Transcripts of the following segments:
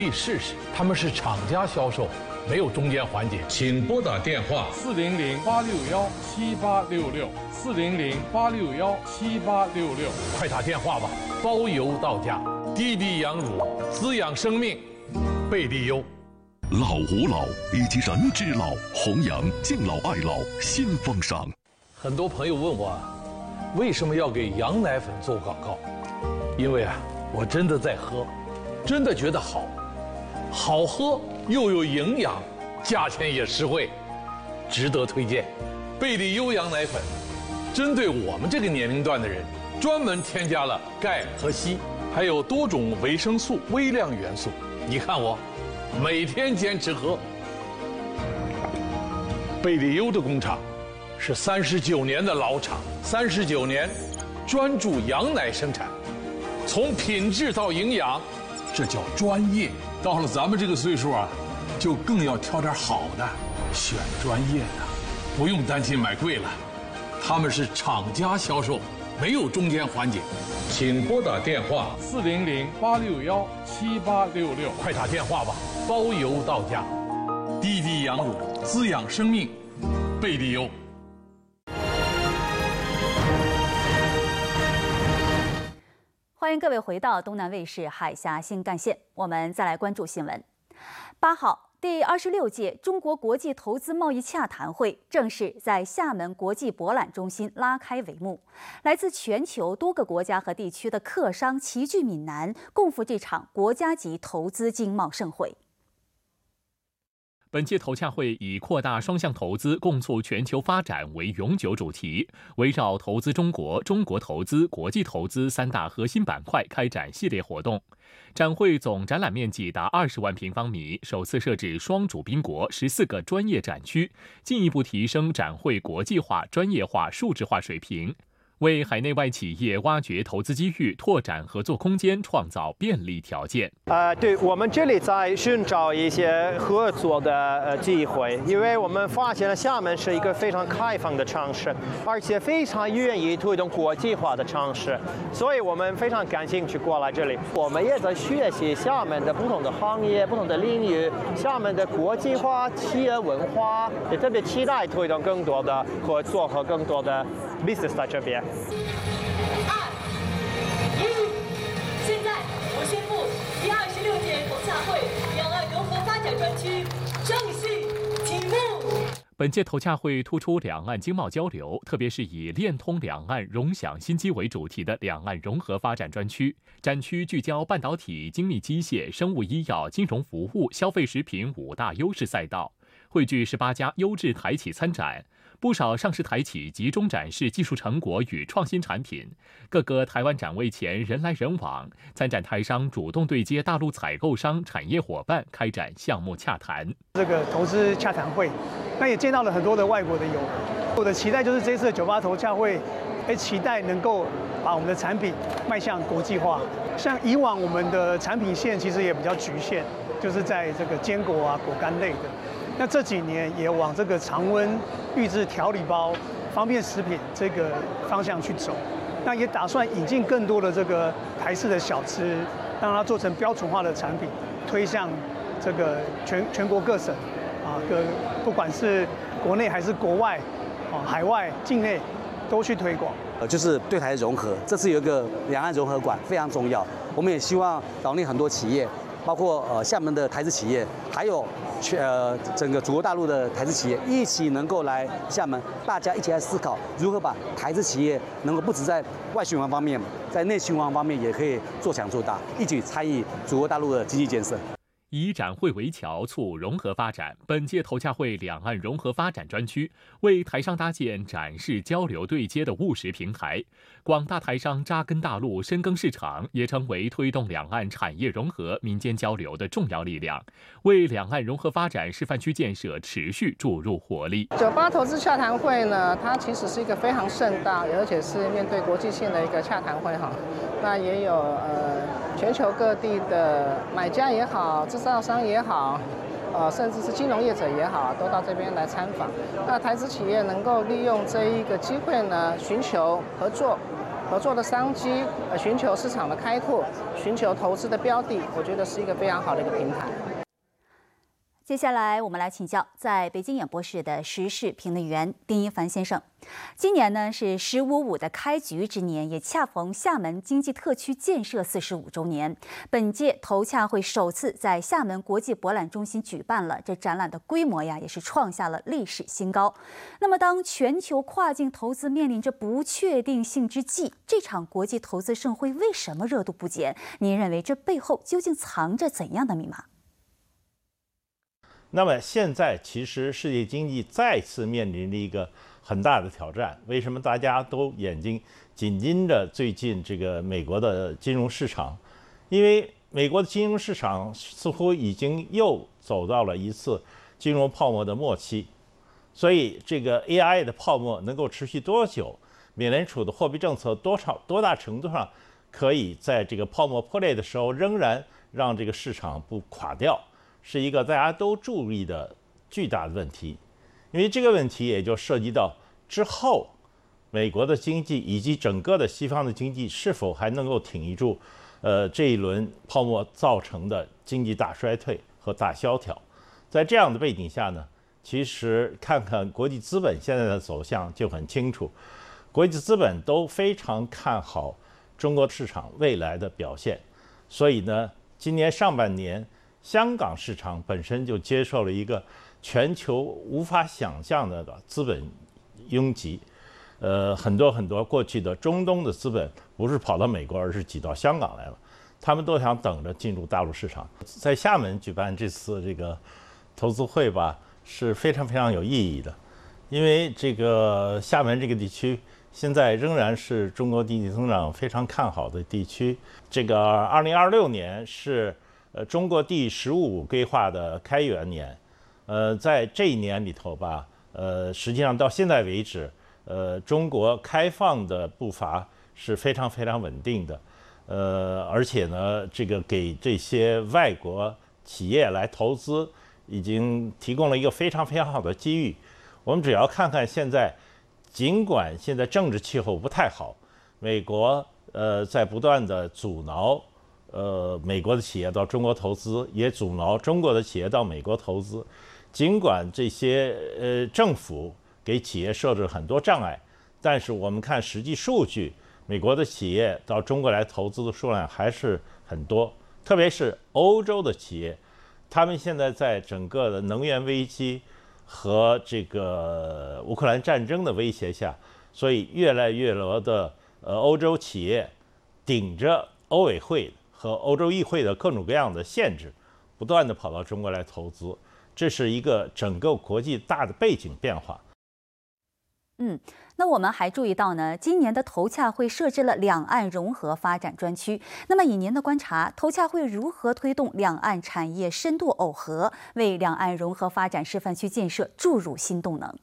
可以试试，他们是厂家销售，没有中间环节。请拨打电话400-861-7866，400-861-7866，快打电话吧，包邮到家。滴滴羊乳滋养生命，贝利优。 老吾老以及人之老，弘扬敬老爱老新风尚。 很多朋友问我，为什么要给羊奶粉做广告？因为我真的在喝，真的觉得好，好喝又有营养，价钱也实惠，值得推荐。贝利优羊奶粉，针对我们这个年龄段的人，专门添加了钙和硒，还有多种维生素、微量元素。你看我，每天坚持喝。贝利优的工厂是39年的老厂，39年专注羊奶生产，从品质到营养，这叫专业。到了咱们这个岁数就更要挑点好的，选专业的，不用担心买贵了。他们是厂家销售，没有中间环节。请拨打电话400-861-7866，快打电话吧，包邮到家。滴滴羊乳滋养生命，贝利优。 欢迎各位回到东南卫视海峡新干线，我们再来关注新闻。8号，第26届中国国际投资贸易洽谈会正式在厦门国际博览中心拉开帷幕。来自全球多个国家和地区的客商齐聚闽南，共赴这场国家级投资经贸盛会。 本届投洽会以扩大双向投资、共促全球发展为永久主题，围绕投资中国、中国投资、国际投资3大核心板块开展系列活动。展会总展览面积达20万平方米，首次设置双主宾国14个专业展区，进一步提升展会国际化、专业化、数字化水平，为海内外企业挖掘投资机遇、拓展合作空间创造便利条件。 对，我们这里在寻找一些合作的机会，因为我们发现了厦门是一个非常开放的城市，而且非常愿意推动国际化的城市，所以我们非常感兴趣过来这里。我们也在学习厦门的不同的行业、不同的领域，厦门的国际化、企业文化，也特别期待推动更多的合作和更多的 business 在这边。 2、1，现在我宣布第26届投洽会两岸融合发展专区正式启幕。 本届投洽会突出两岸经贸交流，特别是以链通两岸、融享新机为主题的两岸融合发展专区。展区聚焦半导体、精密机械、生物医药、金融服务、消费食品5大优势赛道，汇聚18家优质台企参展。不少上市台企集中展示技术成果与创新产品，各个台湾展位前人来人往，参展台商主动对接大陆采购商、产业伙伴，开展项目洽谈。 这个投资洽谈会，那也见到了很多的外国的友人。我的期待就是这次的98投洽会，期待能够把我们的产品迈向国际化。像以往我们的产品线其实也比较局限，就是在这个坚果果干类的。那这几年也往这个常温预制调理包、方便食品这个方向去走。那也打算引进更多的这个台式的小吃，让它做成标准化的产品，推向这个全国各省不管是国内还是国外海外、境内都去推广。 就是对台融合，这次有一个两岸融合馆非常重要。我们也希望岛内很多企业，包括厦门的台资企业，还有整个中国大陆的台资企业一起能够来厦门，大家一起来思考如何把台资企业能够不只在外循环方面，在内循环方面也可以做强做大，一起参与中国大陆的经济建设。 以展会为桥，促融合发展。本届投洽会两岸融合发展专区为台商搭建展示、交流、对接的务实平台。广大台商扎根大陆、深耕市场，也成为推动两岸产业融合、民间交流的重要力量，为两岸融合发展示范区建设持续注入活力。 98投资洽谈会呢，它其实是一个非常盛大，而且是面对国际性的一个洽谈会哈。那也有全球各地的买家也好，制造商也好，甚至是金融业者也好，都到这边来参访。那台资企业能够利用这一个机会呢，寻求合作， 合作的商机，寻求市场的开拓，寻求投资的标的，我觉得是一个非常好的一个平台。 接下来我们来请教在北京演播室的时事评论员丁一凡先生。今年呢是“15.5”的开局之年，也恰逢厦门经济特区建设45周年。本届投洽会首次在厦门国际博览中心举办了，这展览的规模呀也是创下了历史新高。那么，当全球跨境投资面临着不确定性之际，这场国际投资盛会为什么热度不减？您认为这背后究竟藏着怎样的密码？ 那么现在其实世界经济再次面临着一个很大的挑战。为什么大家都眼睛紧盯着最近这个美国的金融市场？因为美国的金融市场似乎已经又走到了一次金融泡沫的末期，所以这个 AI 的泡沫能够持续多久？美联储的货币政策多大程度上可以在这个泡沫破裂的时候仍然让这个市场不垮掉？是一个大家都注意的巨大的问题，因为这个问题也就涉及到之后美国的经济以及整个的西方的经济是否还能够挺一住这一轮泡沫造成的经济大衰退和大萧条。在这样的背景下呢，其实看看国际资本现在的走向就很清楚，国际资本都非常看好中国市场未来的表现，所以呢，今年上半年香港市场本身就接受了一个全球无法想象的资本拥挤，很多过去的中东的资本不是跑到美国，而是挤到香港来了，他们都想等着进入大陆市场。在厦门举办这次这个投资会吧，是非常有意义的，因为这个厦门这个地区现在仍然是中国经济增长非常看好的地区。这个2026年是中国第15规划的开元年，在这一年里头吧，实际上到现在为止，中国开放的步伐是非常稳定的，而且呢，这个给这些外国企业来投资，已经提供了一个非常好的机遇。我们只要看看现在，尽管现在政治气候不太好，美国在不断的阻挠美国的企业到中国投资，也阻挠中国的企业到美国投资。尽管这些政府给企业设置很多障碍，但是我们看实际数据，美国的企业到中国来投资的数量还是很多，特别是欧洲的企业，他们现在在整个的能源危机和这个乌克兰战争的威胁下，所以越来越多的欧洲企业顶着欧委会和欧洲议会的各种各样的限制，不断地跑到中国来投资，这是一个整个国际大的背景变化。 那我们还注意到呢，今年的投洽会设置了两岸融合发展专区。那么以您的观察，投洽会如何推动两岸产业深度耦合，为两岸融合发展示范区建设注入新动能？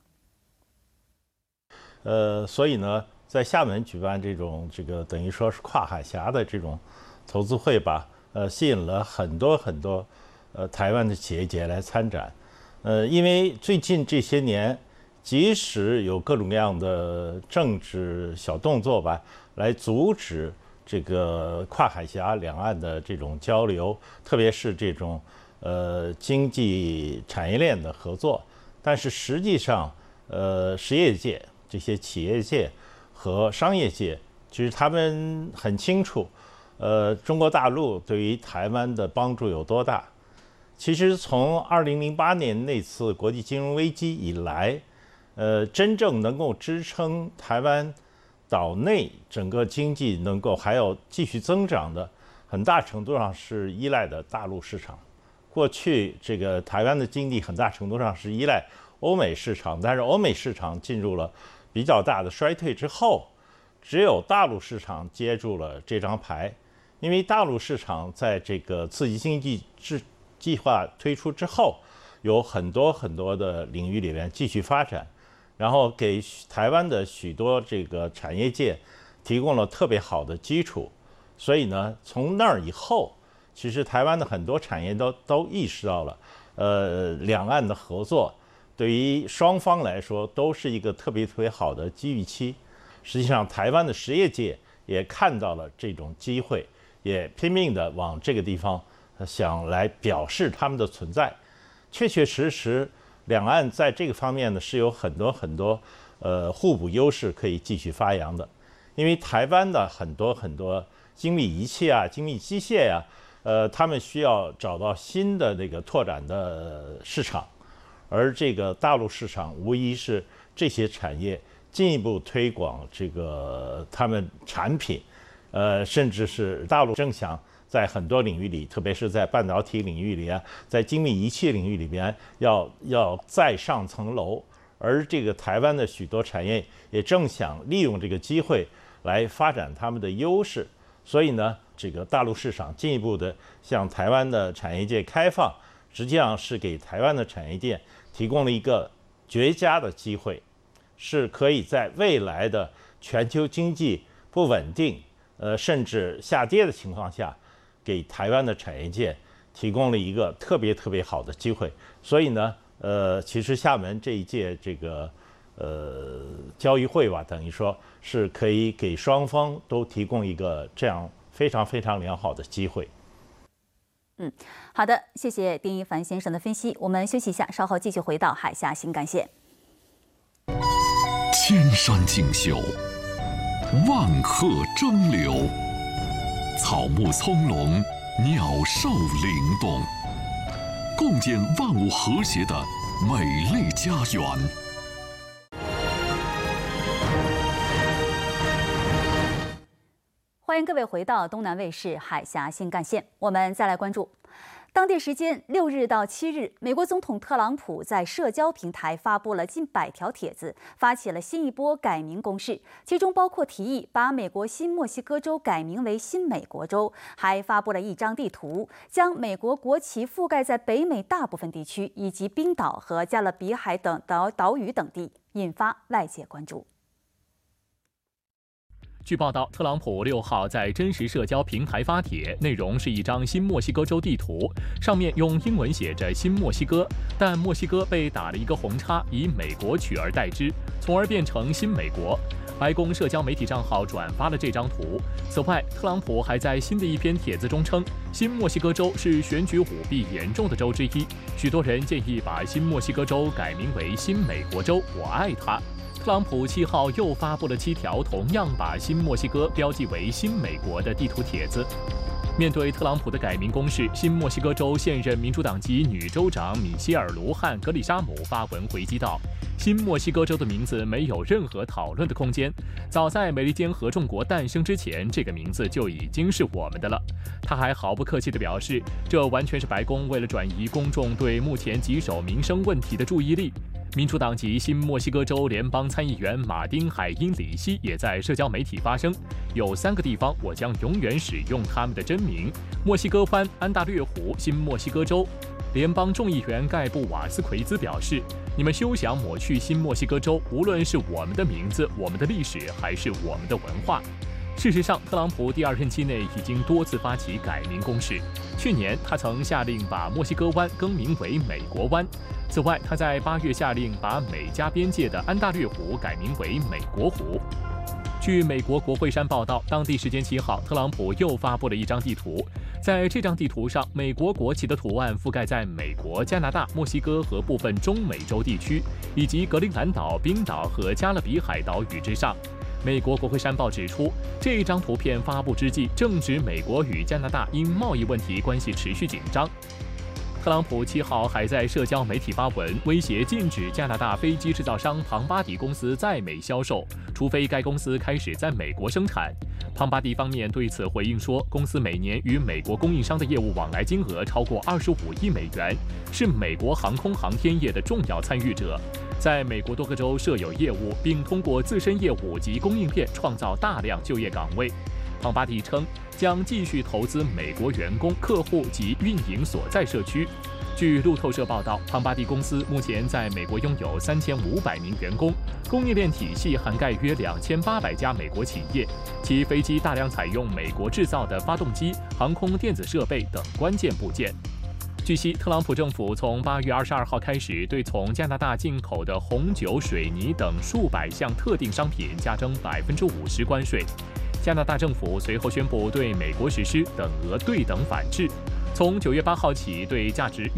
所以呢，在厦门举办这个等于说是跨海峡的这种投资会吧，吸引了很多台湾的企业界来参展。因为最近这些年，即使有各种各样的政治小动作吧，来阻止这个跨海峡两岸的这种交流，特别是这种经济产业链的合作，但是实际上，实业界这些企业界和商业界，其实他们很清楚，中国大陆对于台湾的帮助有多大。其实从2008年那次国际金融危机以来，真正能够支撑台湾岛内整个经济能够还有继续增长的，很大程度上是依赖的大陆市场。过去这个台湾的经济很大程度上是依赖欧美市场，但是欧美市场进入了比较大的衰退之后，只有大陆市场接住了这张牌。因为大陆市场在这个刺激经济计划推出之后，有很多的领域里面继续发展，然后给台湾的许多这个产业界提供了特别好的基础。所以呢，从那儿以后，其实台湾的很多产业都意识到了，两岸的合作对于双方来说都是一个特别好的机遇期。实际上，台湾的实业界也看到了这种机会，也拼命地往这个地方想来表示他们的存在。确确实实，两岸在这个方面呢是有很多互补优势可以继续发扬的。因为台湾的很多精密仪器啊、精密机械呀，他们需要找到新的那个拓展的市场，而这个大陆市场无疑是这些产业进一步推广这个他们产品，甚至是大陆正想在很多领域里，特别是在半导体领域里啊，在精密仪器领域里边要再上层楼，而这个台湾的许多产业也正想利用这个机会来发展他们的优势，所以呢，这个大陆市场进一步的向台湾的产业界开放，实际上是给台湾的产业界提供了一个绝佳的机会，是可以在未来的全球经济不稳定，甚至下跌的情况下，给台湾的产业界提供了一个特别好的机会。所以呢，其实厦门这一届这个交易会吧，等于说是可以给双方都提供一个这样非常良好的机会。 好的，谢谢丁一凡先生的分析。我们休息一下，稍后继续回到海峡新干线。 千山竞秀，万壑争流，草木葱茏，鸟兽灵动，共建万物和谐的美丽家园。 欢迎各位回到东南卫视海峡新干线，我们再来关注。当地时间6日到7日，美国总统特朗普在社交平台发布了近100条帖子，发起了新一波改名攻势，其中包括提议把美国新墨西哥州改名为新美国州，还发布了一张地图，将美国国旗覆盖在北美大部分地区，以及冰岛和加勒比海等岛屿等地，引发外界关注。 据报道，特朗普6号在真实社交平台发帖，内容是一张新墨西哥州地图，上面用英文写着新墨西哥，但墨西哥被打了一个红叉，以美国取而代之，从而变成新美国。白宫社交媒体账号转发了这张图。此外，特朗普还在新的一篇帖子中称，新墨西哥州是选举舞弊严重的州之一，许多人建议把新墨西哥州改名为新美国州，我爱它。特朗普7号又发布了7条同样把新墨西哥标记为新美国的地图帖子。面对特朗普的改名攻势，新墨西哥州现任民主党籍女州长米歇尔·卢汉·格里沙姆发文回击道：“新墨西哥州的名字没有任何讨论的空间。早在美利坚合众国诞生之前，这个名字就已经是我们的了。”他还毫不客气地表示，这完全是白宫为了转移公众对目前棘手民生问题的注意力。民主党籍新墨西哥州联邦参议员马丁·海因里希也在社交媒体发声：“有3个地方我将永远使用他们的真名：墨西哥湾、安大略湖、新墨西哥州。”联邦众议员盖布瓦斯奎兹表示：“你们休想抹去新墨西哥州，无论是我们的名字、我们的历史，还是我们的文化。”事实上，特朗普第2任期内已经多次发起改名攻势。去年，他曾下令把墨西哥湾更名为美国湾。此外，他在8月下令把美加边界的安大略湖改名为美国湖。据美国国会山报道，当地时间7号，特朗普又发布了一张地图。在这张地图上，美国国旗的图案覆盖在美国、加拿大、墨西哥和部分中美洲地区，以及格陵兰岛、冰岛和加勒比海岛屿之上。美国国会山报指出，这张图片发布之际，正值美国与加拿大因贸易问题关系持续紧张。特朗普7号还在社交媒体发文，威胁禁止加拿大飞机制造商庞巴迪公司在美销售，除非该公司开始在美国生产。庞巴迪方面对此回应说，公司每年与美国供应商的业务往来金额超过25亿美元，是美国航空航天业的重要参与者，在美国多个州设有业务，并通过自身业务及供应链创造大量就业岗位。庞巴迪称将继续投资美国员工、客户及运营所在社区。据路透社报道，庞巴迪公司目前在美国拥有3500名员工，供应链体系涵盖约2800家美国企业，其飞机大量采用美国制造的发动机、航空电子设备等关键部件。据悉，特朗普政府从8月22号开始，对从加拿大进口的红酒、水泥等数百项特定商品加征50%关税。 加拿大政府随后宣布对美国实施等额对等反制，从9月8号起，对价值